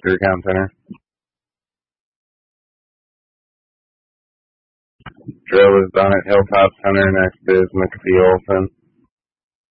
Career Count Center. Drill is done at Hilltop Center. Next is McPhee Olson.